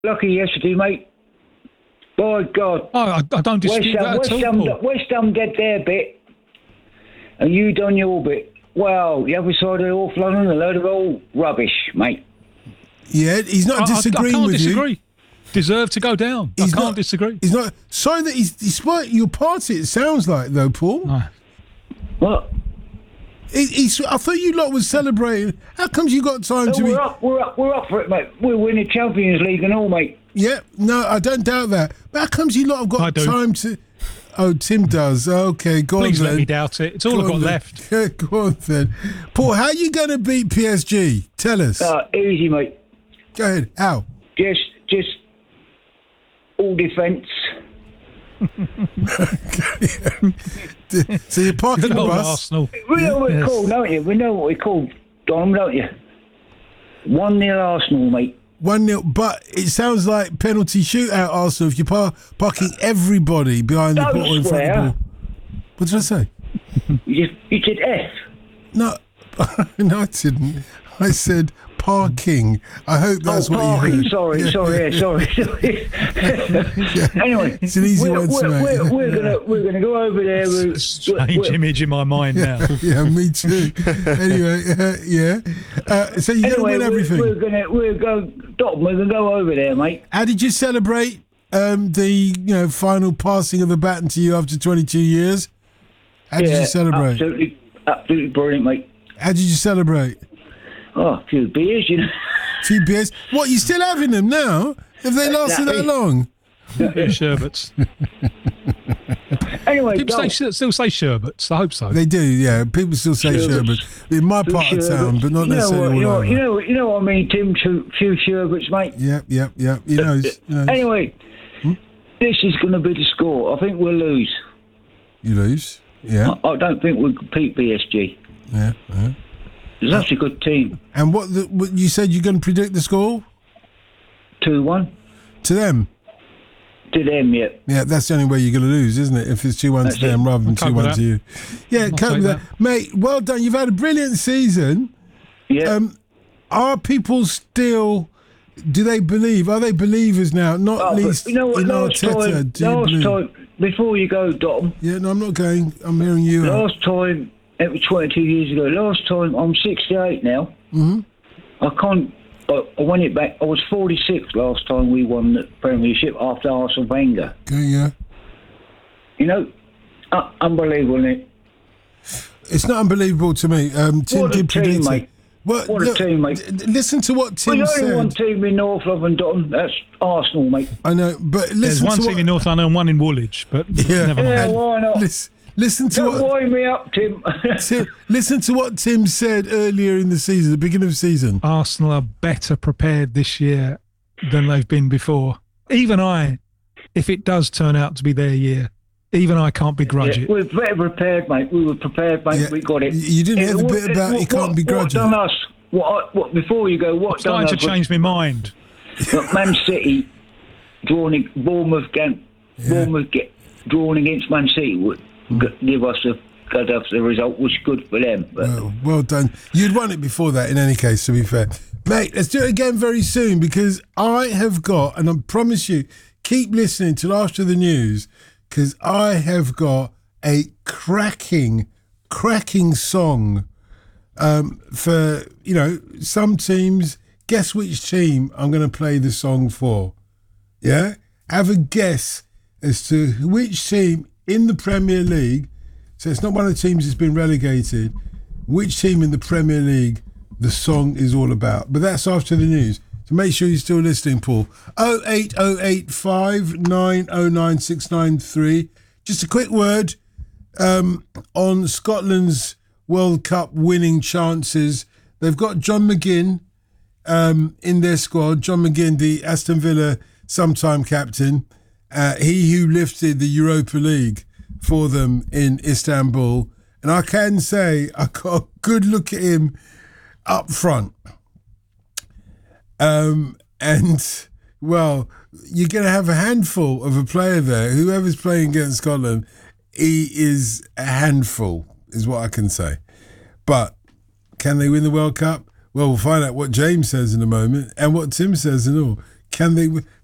lucky yesterday, mate. By God. Oh, I don't dispute that at all, Paul. West Ham did their bit, and you done your bit. Well, the other side of the North London, a load of old rubbish, mate. Yeah, he's not disagreeing with you. I can't disagree. Deserve to go down. I can't disagree. He's not. Sorry that despite your party, it sounds like, though, Paul. No. What? I thought you lot was celebrating. How comes you got time to We're up for it, mate. We're winning Champions League and all, mate. Yeah, no, I don't doubt that. But how comes you lot have got time to... Oh, Tim does. Okay, go on then. Please let me doubt it. It's all I've got left. Yeah, go on then. Paul, how are you going to beat PSG? Tell us. Easy, mate. Go ahead. How? Just all defence. So you're parking the bus. Arsenal. We know what we're called, don't you? We know what we're called, Dom, don't you? 1-0 Arsenal, mate. 1-0, but it sounds like penalty shootout Arsenal if you're parking everybody behind the ball in front of the ball. What did I say? You said F. No, no, I didn't. I said parking. I hope that's what parking. you heard. Sorry. Anyway, it's an easy one to make. We're gonna go over there. Strange image in my mind now. Yeah, me too. Anyway, so you're gonna win everything. We're gonna go over there, mate. How did you celebrate the final passing of the baton to you after 22 years? How did you celebrate? Absolutely brilliant, mate. How did you celebrate? Oh, a few beers, you know. A few beers? What, you still having them now? Have they lasted that long? Sherbets. Anyway, people still say sherbets. I hope so. They do, yeah. People still say sherbets. In my part of town, but not necessarily all over. You know what I mean, Tim? Few sherbets, mate. Yep. He knows. Anyway, this is going to be the score. I think we'll lose. You lose? Yeah. I don't think we'll compete PSG. Yeah. It's such a good team. And what you said you're going to predict the score? 2-1. To them? To them, yeah. Yeah, that's the only way you're going to lose, isn't it? If it's 2-1 to them rather than 2-1 to you. Yeah, cope with that. Mate, well done. You've had a brilliant season. Yeah. Are people still... Do they believe? Are they believers now? Not least in Arteta. Last time, before you go, Dom. Yeah, no, I'm not going. I'm hearing you. Last time, it was 22 years ago. Last time, I'm 68 now. Mm-hmm. I won it back. I was 46 last time we won the Premiership after Arsene Wenger. Okay, yeah. You know, unbelievable, isn't it? It's not unbelievable to me. Tim did predict it. What a team, mate. Listen to what Tim said. There's only one team in North London, Dom. That's Arsenal, mate. I know, but listen There's one team in North London and one in Woolwich, but never mind. Yeah, why not? Listen to Don't wind me up, Tim. Listen to what Tim said earlier in the season, the beginning of the season. Arsenal are better prepared this year than they've been before. Even I, if it does turn out to be their year, even I can't begrudge it. We're better prepared, mate. We were prepared, mate. Yeah. We got it. You didn't hear the bit about you can't begrudge it. What done us? What before you go? What done us? Starting to change my mind. Man City Bournemouth drawn against Man City would give us the result, was good for them. But well done. You'd won it before that, in any case. To be fair, mate, let's do it again very soon because I have got, and I promise you, keep listening till after the news. Because I have got a cracking song for, some teams. Guess which team I'm going to play the song for. Yeah? Have a guess as to which team in the Premier League, so it's not one of the teams that's been relegated, which team in the Premier League the song is all about. But that's after the news. So make sure you're still listening, Paul. 08085 909 693. Just a quick word on Scotland's World Cup winning chances. They've got John McGinn in their squad. John McGinn, the Aston Villa sometime captain. He who lifted the Europa League for them in Istanbul. And I can say I got a good look at him up front. And, well, you're going to have a handful of a player there. Whoever's playing against Scotland, he is a handful, is what I can say. But can they win the World Cup? Well, we'll find out what James says in a moment and what Tim says and all. Can they?